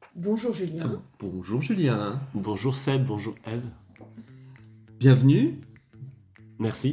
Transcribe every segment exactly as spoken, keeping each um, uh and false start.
Bonjour Julien. Euh, bonjour Julien. Bonjour Seb, bonjour Eve. Bienvenue. Merci.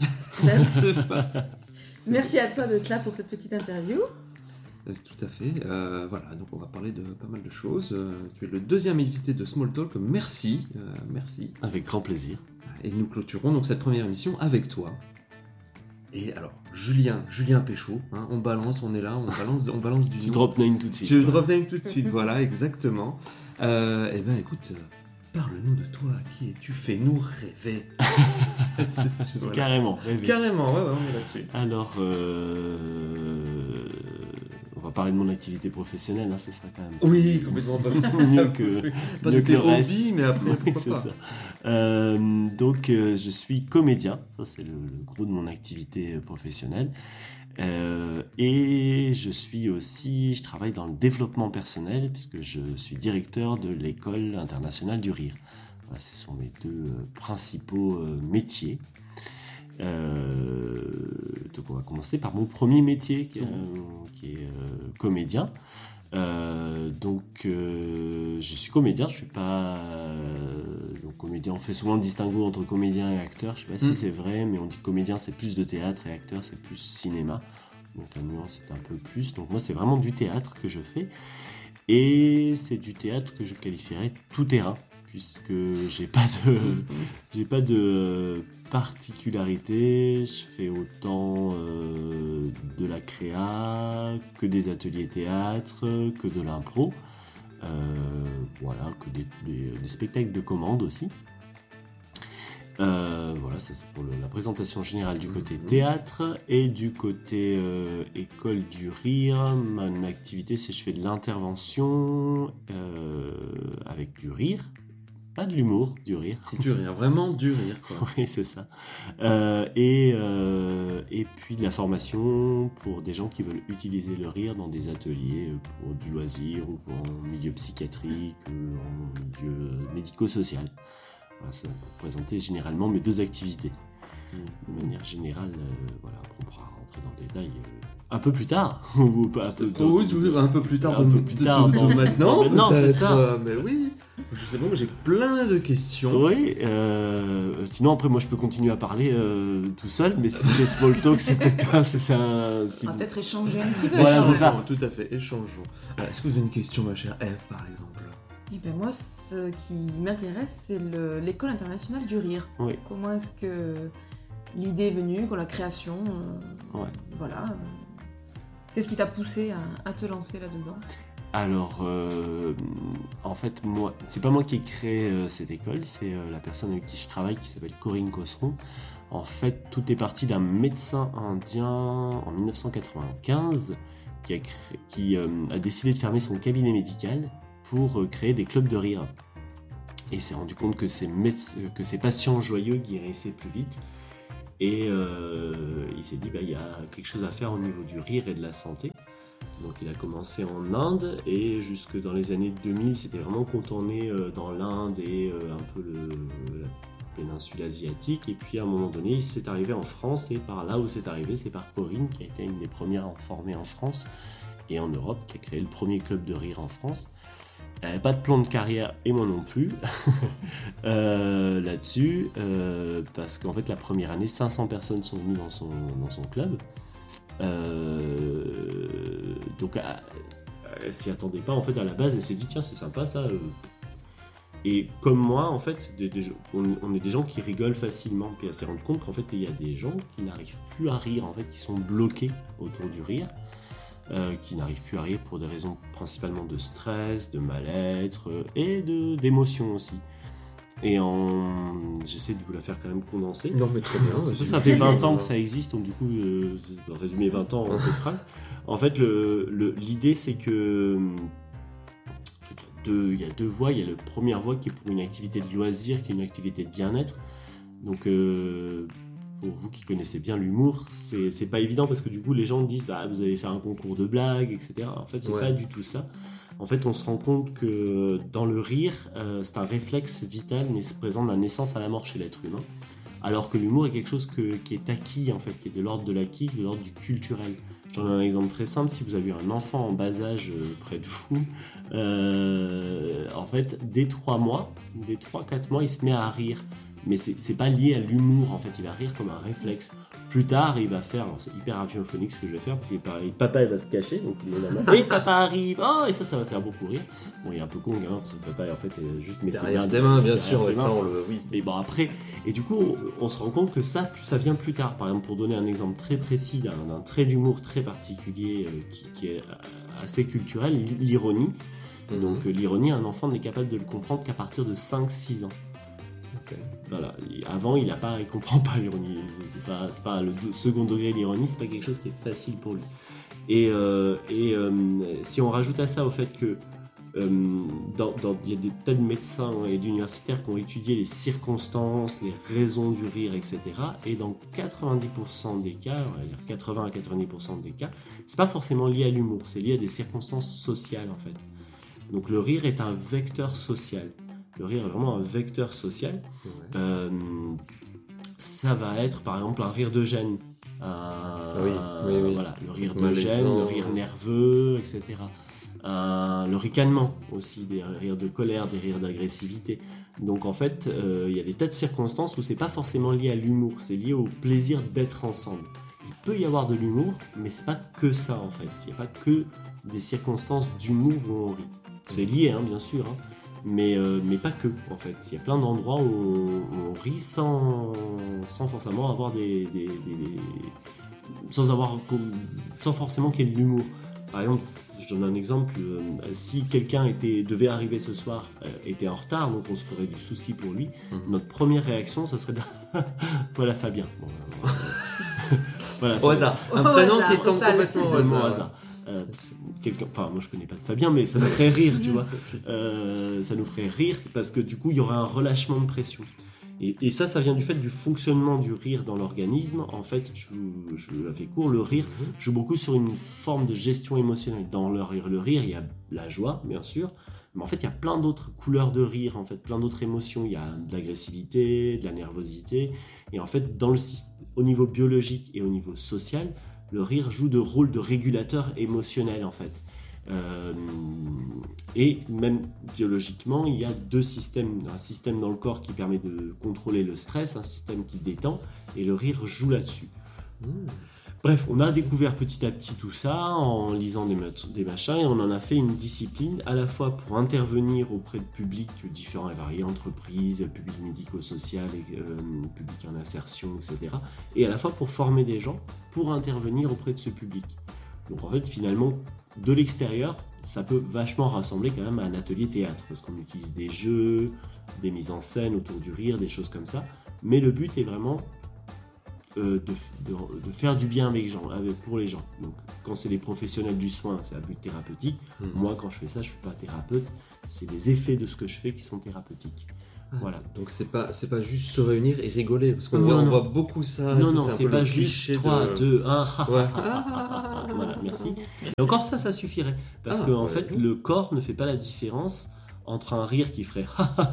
Merci à toi d'être là pour cette petite interview. Euh, Tout à fait. Euh, voilà, donc on va parler de pas mal de choses. Euh, tu es le deuxième invité de Small Talk. Merci. Euh, merci. Avec grand plaisir. Et nous clôturons donc cette première émission avec toi. Et alors, Julien, Julien Péchaud, hein, on balance, on est là, on balance, on balance du Tu nom. drop name tout de suite. Je drop name tout de suite, voilà, exactement. Euh, eh bien, écoute, euh, parle-nous de toi. Qui es-tu? Fais-nous rêver. Voilà. Carrément, rêver. Carrément, ouais, ouais, on est là-dessus. Alors, euh, on va parler de mon activité professionnelle, hein, ce sera quand même Oui, complètement pas mieux que, Pas mieux de que tes le reste. hobbies, mais après, pourquoi C'est pas. ça. Euh, donc, euh, je suis comédien, ça c'est le, le gros de mon activité euh, professionnelle. Euh, et je suis aussi, je travaille dans le développement personnel, puisque je suis directeur de l'école internationale du rire. Voilà, ce sont mes deux euh, principaux euh, métiers. Euh, donc on va commencer par mon premier métier qui, euh, qui est euh, comédien. Euh, donc euh, je suis comédien, je suis pas euh, donc comédien. On fait souvent le distinguo entre comédien et acteur. Je sais pas si Mm. c'est vrai, mais on dit comédien c'est plus de théâtre et acteur c'est plus cinéma. Donc la nuance est un peu plus. Donc moi c'est vraiment du théâtre que je fais et c'est du théâtre que je qualifierais tout terrain puisque j'ai pas de j'ai pas de particularité. Je fais autant euh, de la créa que des ateliers théâtre, que de l'impro, euh, voilà, que des, des- des spectacles de commande aussi. Euh, voilà, ça c'est pour le- la présentation générale du côté Mhm. théâtre. Et du côté euh, école du rire, mon activité c'est je fais de l'intervention euh, avec du rire, pas de l'humour, du rire. Du rire, vraiment du rire, quoi. Oui, c'est ça. Euh, et, euh, et puis de la formation pour des gens qui veulent utiliser le rire dans des ateliers euh, pour du loisir ou pour en milieu psychiatrique ou en milieu euh, médico-social. Voilà, c'est pour présenter généralement mes deux activités. De manière générale, euh, voilà, après on pourra rentrer dans le détail euh, un peu plus tard. ou pas un peu, Oh oui, tout- un peu plus tard, Un de, peu plus de- tard, de- de dans- maintenant, maintenant, c'est peut-être, ça. euh, mais oui, je sais pas, moi j'ai plein de questions. Oui, euh, sinon après moi je peux continuer à parler euh, tout seul, mais si c'est small talk, c'est peut-être pas. C'est, c'est un, si On va vous- peut-être échanger un petit peu. Voilà, c'est ça. Échangeons, tout à fait, échangeons. Alors, est-ce que vous avez une question, ma chère Eve, par exemple? Et ben moi, ce qui m'intéresse, c'est le- l'école internationale du rire. Oui. Comment est-ce que l'idée est venue, quand la création, euh, Ouais. voilà. euh, Qu'est-ce qui t'a poussé à, à te lancer là-dedans? Alors, euh, en fait, moi, c'est pas moi qui ai créé euh, cette école, c'est euh, la personne avec qui je travaille qui s'appelle Corinne Cosseron. En fait, tout est parti d'un médecin indien en dix-neuf cent quatre-vingt-quinze qui, a, cré- qui euh, a décidé de fermer son cabinet médical pour euh, créer des clubs de rire. Et il s'est rendu compte que ses, médec- euh, que ses patients joyeux guérissaient plus vite. Et euh, il s'est dit, bah, il y a quelque chose à faire au niveau du rire et de la santé. Donc il a commencé en Inde et jusque dans les années deux mille, c'était vraiment contourné euh, dans l'Inde et euh, un peu le, la péninsule asiatique. Et puis à un moment donné, il s'est arrivé en France et par là où c'est arrivé, c'est par Corinne qui a été une des premières à en former en France et en Europe, qui a créé le premier club de rire en France. Elle n'avait pas de plan de carrière et moi non plus euh, là-dessus euh, parce qu'en fait la première année, cinq cents personnes sont venues dans son, dans son club. Euh, donc elle, elle s'y attendait pas en fait à la base, elle s'est dit tiens c'est sympa ça euh. Et comme moi en fait c'est des- des- on, on est des gens qui rigolent facilement, puis elle s'est rendue compte qu'en fait il y a des gens qui n'arrivent plus à rire en fait, qui sont bloqués autour du rire, euh, qui n'arrivent plus à rire pour des raisons principalement de stress, de mal-être euh, et de, d'émotion aussi. Et en... j'essaie de vous la faire quand même condenser. Non, mais très bien. Ça, vas-y. ça fait vingt ans que ça existe, donc du coup, euh, je vais résumer vingt ans en deux phrases. En fait, le, le- l'idée, c'est que en fait, il y a deux- il y a deux voies. Il y a la première voie qui est pour une activité de loisir, qui est une activité de bien-être. Donc, euh, pour vous qui connaissez bien l'humour, c'est, c'est pas évident parce que du coup, les gens disent bah, vous allez faire un concours de blagues, et cetera. En fait, c'est Ouais. pas du tout ça. En fait, on se rend compte que dans le rire, euh, c'est un réflexe vital mais se présente de la naissance à la mort chez l'être humain. alors que l'humour est quelque chose que, qui est acquis, en fait, qui est de l'ordre de l'acquis, de l'ordre du culturel. J'en ai un exemple très simple, si vous avez un enfant en bas âge euh, près de vous, euh, en fait, dès trois mois, dès trois quatre mois, il se met à rire. Mais c'est, c'est pas lié à l'humour, en fait, il va rire comme un réflexe. Plus tard, il va faire, alors c'est hyper radiophonique ce que je vais faire, parce que pareil, papa il va se cacher, donc il est là, oui, papa arrive, oh, et ça, ça va faire beaucoup rire. Bon, il est un peu con, le gamin, parce que papa, en fait, est juste met ses Derrière mains, tes mains, bien derrière sûr, ses ouais, ça, mains. on le... Oui. Mais bon, après, et du coup, on, on se rend compte que ça, ça vient plus tard. Par exemple, pour donner un exemple très précis d'un, d'un trait d'humour très particulier euh, qui, qui est assez culturel, l'ironie. Mhm. Donc, euh, l'ironie, un enfant n'est capable de le comprendre qu'à partir de cinq six ans. Okay. Voilà. Avant, il a pas, il comprend pas l'ironie. C'est pas, c'est pas le second degré l'ironie, c'est pas quelque chose qui est facile pour lui. Et, euh, et euh, si on rajoute à ça au fait que euh, dans, dans, il y a des tas de médecins et d'universitaires qui ont étudié les circonstances, les raisons du rire, et cetera. Et dans quatre-vingt-dix pour cent des cas, on va dire quatre-vingts à quatre-vingt-dix pour cent des cas, c'est pas forcément lié à l'humour, c'est lié à des circonstances sociales en fait. Donc le rire est un vecteur social. Le rire est vraiment un vecteur social. Ouais. Euh, ça va être par exemple un rire de gêne. Un, Oui, oui, oui. Voilà, le rire de Malaisant. gêne, le rire nerveux, et cetera. Un- le ricanement aussi, des rires de colère, des rires d'agressivité. Donc en fait, euh, il y a des tas de circonstances où c'est pas forcément lié à l'humour, c'est lié au plaisir d'être ensemble. Il peut y avoir de l'humour, mais c'est pas que ça en fait. Il n'y a pas que des circonstances d'humour où on rit. C'est lié, hein, bien sûr, hein. Mais, euh, mais pas que, en fait. Il y a plein d'endroits où on, où on rit sans, sans forcément avoir des, des, des- des- sans avoir, sans forcément qu'il y ait de l'humour. Par exemple, je donne un exemple, euh, si quelqu'un était, devait arriver ce soir, euh, était en retard, donc on se ferait du souci pour lui, Mhm. notre première réaction, ça serait de voilà Fabien. Bon, euh, voilà, Au ça- hasard. Un Au prénom hasard, qui tombe total. complètement au Complètement au hasard. hasard. Euh, quelqu'un, enfin, moi je connais pas Fabien, mais ça nous ferait rire, tu vois. Euh, ça nous ferait rire parce que du coup, il y aurait un relâchement de pression. Et, et ça, ça vient du fait du fonctionnement du rire dans l'organisme. En fait, je, vous- je la fais court, le rire joue beaucoup sur une forme de gestion émotionnelle. Dans le rire, le rire, il y a la joie, bien sûr, mais en fait, il y a plein d'autres couleurs de rire, en fait, plein d'autres émotions. Il y a de l'agressivité, de la nervosité. Et en fait, dans le, syst- au niveau biologique et au niveau social, le rire joue de rôle de régulateur émotionnel, en fait. Euh, et même biologiquement, il y a deux systèmes. Un système dans le corps qui permet de contrôler le stress, un système qui détend, et le rire joue là-dessus. Mmh. Bref, on a découvert petit à petit tout ça en lisant des, mat- des machins et on en a fait une discipline à la fois pour intervenir auprès de publics différents et variés, entreprises, public médico-social, et, euh, public en insertion, et cetera. Et à la fois pour former des gens pour intervenir auprès de ce public. Donc en fait, finalement, de l'extérieur, ça peut vachement rassembler quand même à un atelier théâtre parce qu'on utilise des jeux, des mises en scène autour du rire, des choses comme ça. Mais le but est vraiment euh, de, de, de faire du bien avec les gens, avec, pour les gens. Donc quand c'est les professionnels du soin, c'est à but thérapeutique. Mmh. Moi, quand je fais ça, je ne suis pas thérapeute. C'est les effets de ce que je fais qui sont thérapeutiques. Ah, Voilà. Donc c'est pas c'est pas juste se réunir et rigoler parce qu'on Non, voit, on non. voit beaucoup ça. non, tu non, sais, un c'est peu pas le juste cliché trois, de- deux, un. Ouais. Voilà, merci. Et encore ça, ça suffirait. Parce Ah, que en ouais. fait, le corps ne fait pas la différence entre un rire qui ferait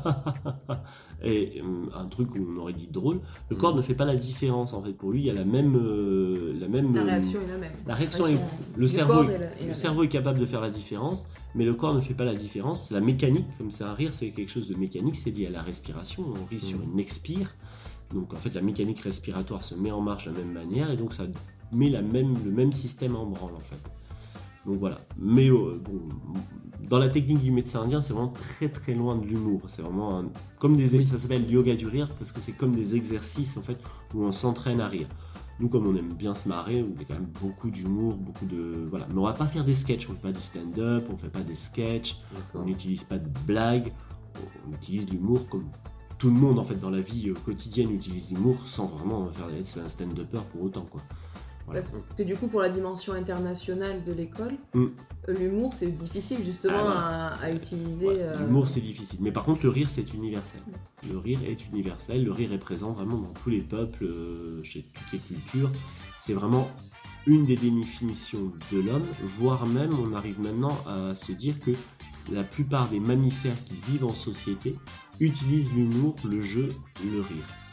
et hum, un truc où on aurait dit drôle. Le corps Mm. ne fait pas la différence en fait. Pour lui, il y a la même, euh, la même. La euh, réaction est la même. la réaction est- le du cerveau, corps est- est la- est la le même. cerveau est capable de faire la différence, mais le corps ne fait pas la différence. La mécanique, comme c'est un rire, c'est quelque chose de mécanique, c'est lié à la respiration. On rit sur Mm. une expire. Donc en fait, la mécanique respiratoire se met en marche de la même manière et donc ça met la même, le même système en branle en fait. Donc voilà. Mais euh, bon, dans la technique du médecin indien, c'est vraiment très très loin de l'humour. C'est vraiment un- comme des, ça s'appelle yoga du rire parce que c'est comme des exercices en fait où on s'entraîne à rire. Nous, comme on aime bien se marrer, il y a quand même beaucoup d'humour, beaucoup de voilà. Mais on va pas faire des sketchs, on fait pas du stand-up, on fait pas des sketchs, on D'accord. n'utilise pas de blagues, on utilise l'humour comme tout le monde en fait dans la vie euh, quotidienne utilise l'humour sans vraiment faire être un stand-upper pour autant quoi. Voilà. Parce que du coup, pour la dimension internationale de l'école, Mm. l'humour, c'est difficile justement Ah, à, à utiliser. Ouais, euh, L'humour c'est difficile, mais par contre le rire c'est universel. Le rire est universel, le rire est présent vraiment dans tous les peuples, euh, chez toutes les cultures. C'est vraiment une des définitions de l'homme, voire même on arrive maintenant à se dire que la plupart des mammifères qui vivent en société utilisent l'humour, le jeu, le rire.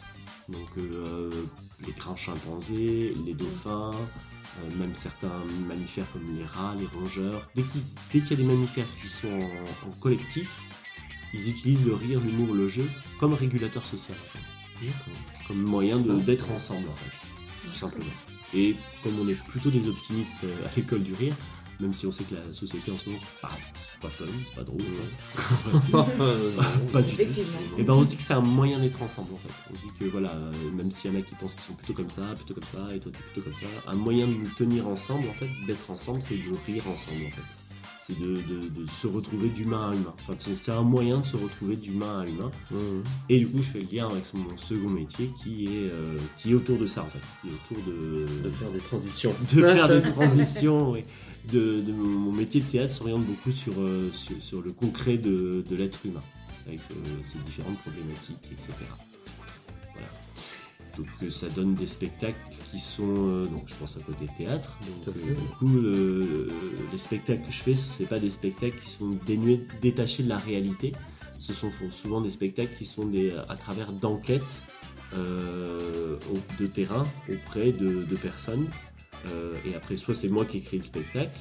Donc euh, les crins chimpanzés, les dauphins, euh, même certains mammifères comme les rats, les rongeurs. Dès qu'il, dès qu'il y a des mammifères qui sont en, en collectif, ils utilisent le rire, l'humour, le jeu comme régulateur social, en fait. Comme moyen de, d'être ensemble, en fait, tout simplement. Et comme on est plutôt des optimistes à l'école du rire, même si on sait que la société en ce moment c'est pas, c'est pas fun, c'est pas drôle, pas, pas du tout. Et ben on se dit que c'est un moyen d'être ensemble en fait. On se dit que voilà, même s'il y en a qui pensent qu'ils sont plutôt comme ça, plutôt comme ça, et toi t'es plutôt comme ça, un moyen de nous tenir ensemble en fait, d'être ensemble, c'est de rire ensemble en fait. C'est de, de, de se retrouver d'humain à humain. Enfin, c'est, c'est un moyen de se retrouver d'humain à humain. Mmh. Et du coup, je fais le lien avec mon second métier qui est, euh, qui est autour de ça, en fait. Qui est autour de... De faire des transitions. De faire des transitions, oui. De, de, mon métier de théâtre s'oriente beaucoup sur, euh, sur, sur le concret de, de l'être humain, avec euh, ses différentes problématiques, et cetera. Voilà. Donc euh, ça donne des spectacles qui sont, euh, donc je pense à côté théâtre, donc euh, du coup euh, les spectacles que je fais, ce n'est pas des spectacles qui sont dénués, détachés de la réalité, ce sont souvent des spectacles qui sont des, à travers d'enquêtes euh, de terrain auprès de, de personnes, euh, et après soit c'est moi qui écris le spectacle,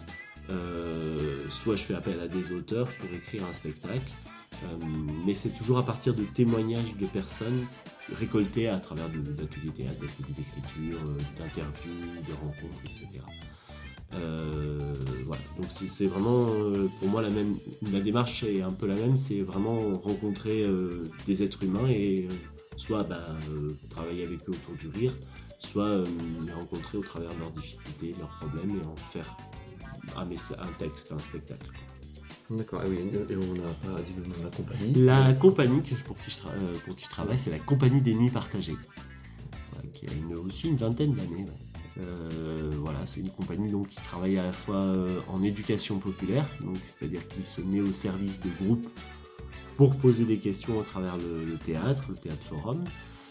euh, soit je fais appel à des auteurs pour écrire un spectacle. Euh, mais c'est toujours à partir de témoignages de personnes récoltées à travers de, d'ateliers théâtre, d'ateliers d'écriture, euh, d'interviews, de rencontres, et cetera. Euh, voilà. Donc c'est, c'est vraiment euh, pour moi la même, la démarche est un peu la même, c'est vraiment rencontrer euh, des êtres humains et euh, soit bah, euh, travailler avec eux autour du rire, soit euh, les rencontrer au travers de leurs difficultés, de leurs problèmes et en faire un, messa- un texte, un spectacle. D'accord, et oui, et on n'a pas dit le nom de la compagnie. La compagnie que je, pour, qui je tra- pour qui je travaille, c'est la Compagnie des Nuits Partagées, voilà, qui a une, aussi une vingtaine d'années. Ouais. Euh, voilà, c'est une compagnie donc, qui travaille à la fois euh, en éducation populaire, donc, c'est-à-dire qu'il se met au service de groupes pour poser des questions à travers le, le théâtre, le théâtre forum,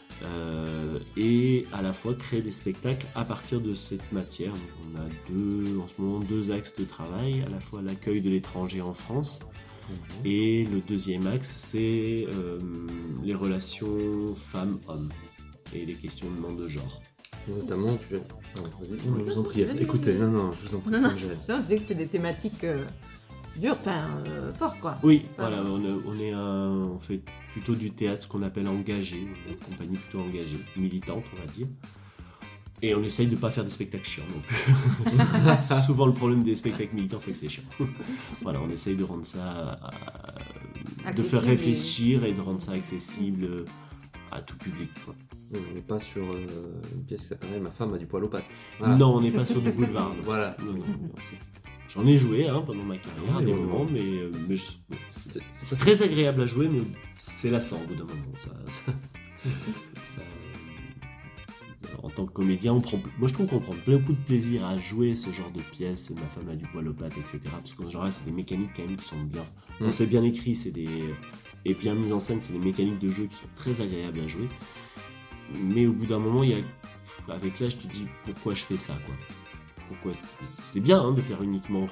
euh, et à la fois créer des spectacles à partir de cette matière. Donc, on a deux, en ce moment deux axes de travail, à la fois l'accueil de l'étranger en France, mmh. et le deuxième axe c'est euh, les relations femmes-hommes et les questionnements de genre. Notamment, tu... Non, vas-y, non, je vous en prie, écoutez, non, non, je vous en prie. Non, non, je disais que c'était des thématiques euh, dures, enfin, euh, fortes, quoi. Oui, enfin, voilà, on, a, on, est un, on fait plutôt du théâtre, ce qu'on appelle engagé, une compagnie plutôt engagée, militante, on va dire. Et on essaye de ne pas faire des spectacles chiants non plus. Souvent, le problème des spectacles militants, c'est que c'est chiant. Voilà, on essaye de rendre ça... À, de faire réfléchir et... et de rendre ça accessible à tout public, quoi. On n'est pas sur euh, une pièce qui s'appelle « Ma femme a du poil aux pattes ». Voilà. Non, on n'est pas sur du boulevard. Voilà. Non, non, non, c'est... J'en ai joué hein, pendant ma carrière, à des moments, mais, mais je, c'est, c'est, c'est très agréable à jouer, mais c'est lassant au bout d'un moment. Ça, ça, ça, en tant que comédien, on prend, moi je trouve qu'on prend beaucoup de plaisir à jouer ce genre de pièces, Ma femme a du poil aux pattes, et cetera. Parce que genre, c'est des mécaniques quand même qui sont bien. Quand mmh. c'est bien écrit c'est des, et bien mis en scène, c'est des mécaniques de jeu qui sont très agréables à jouer. Mais au bout d'un moment, il y a, avec l'âge, tu te dis pourquoi je fais ça, quoi. Pourquoi c'est bien hein, de faire uniquement